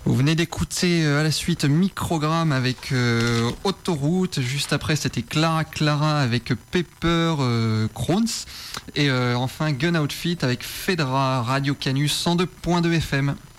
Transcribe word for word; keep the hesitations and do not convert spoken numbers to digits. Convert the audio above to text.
Vous venez d'écouter à la suite Microgramme avec euh, Autoroute. Juste après, c'était Clara Clara avec Pepper euh, Crowns. Et euh, enfin, Gun Outfit avec Fedra, Radio Canus cent deux point deux F M.